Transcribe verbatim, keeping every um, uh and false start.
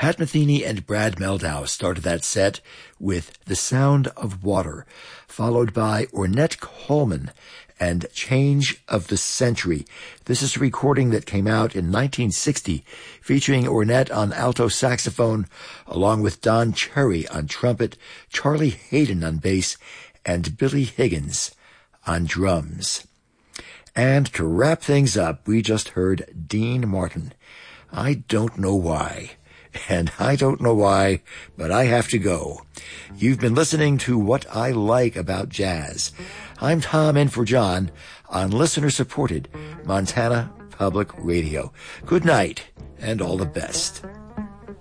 Pat Metheny and Brad Mehldau started that set with The Sound of Water, followed by Ornette Coleman and Change of the Century. This is a recording that came out in nineteen sixty, featuring Ornette on alto saxophone, along with Don Cherry on trumpet, Charlie Hayden on bass, and Billy Higgins on drums. And to wrap things up, we just heard Dean Martin. I don't know why. And I don't know why, but I have to go. You've been listening to What I Like About Jazz. I'm Tom in for John on listener-supported Montana Public Radio. Good night and all the best.